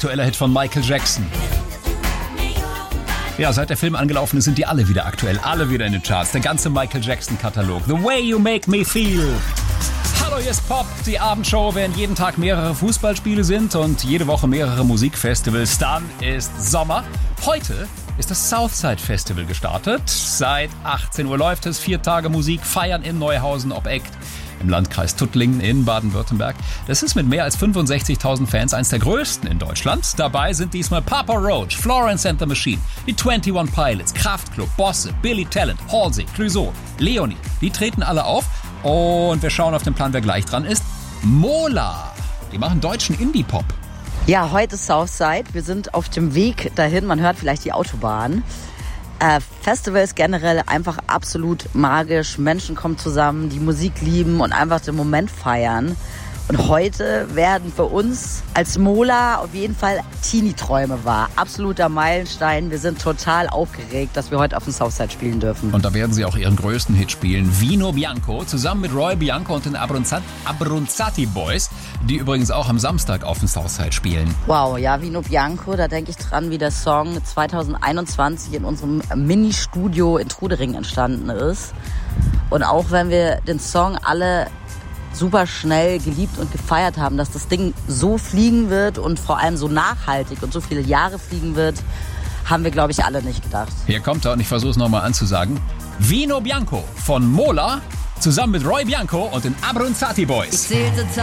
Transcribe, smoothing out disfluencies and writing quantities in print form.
aktueller Hit von Michael Jackson. Ja, seit der Film angelaufen ist, sind die alle wieder aktuell, alle wieder in den Charts. Der ganze Michael Jackson-Katalog. The Way You Make Me Feel. Hallo, hier ist Pop, die Abendshow. Während jeden Tag mehrere Fußballspiele sind und jede Woche mehrere Musikfestivals, dann ist Sommer. Heute ist das Southside Festival gestartet. Seit 18 Uhr läuft es. 4 Tage Musik, Feiern in Neuhausen ob Eck im Landkreis Tuttlingen in Baden-Württemberg. Das ist mit mehr als 65.000 Fans eines der größten in Deutschland. Dabei sind diesmal Papa Roach, Florence and the Machine, die 21 Pilots, Kraftklub, Bosse, Billy Talent, Halsey, Clouseau, Leonie. Die treten alle auf und wir schauen auf den Plan, wer gleich dran ist. Mola, die machen deutschen Indie-Pop. Ja, heute Southside. Wir sind auf dem Weg dahin. Man hört vielleicht die Autobahn. Festivals generell einfach absolut magisch. Menschen kommen zusammen, die Musik lieben und einfach den Moment feiern. Und heute werden für uns als Mola auf jeden Fall Teenie-Träume wahr. Absoluter Meilenstein. Wir sind total aufgeregt, dass wir heute auf dem Southside spielen dürfen. Und da werden sie auch ihren größten Hit spielen. Vino Bianco, zusammen mit Roy Bianco und den Abronzati Boys, die übrigens auch am Samstag auf dem Southside spielen. Wow, ja, Vino Bianco, da denke ich dran, wie der Song 2021 in unserem Mini-Studio in Trudering entstanden ist. Und auch wenn wir den Song alle super schnell geliebt und gefeiert haben, dass das Ding so fliegen wird und vor allem so nachhaltig und so viele Jahre fliegen wird, haben wir, glaube ich, alle nicht gedacht. Hier kommt er und ich versuche es nochmal anzusagen. Vino Bianco von Mola zusammen mit Roy Bianco und den Abronzati Boys.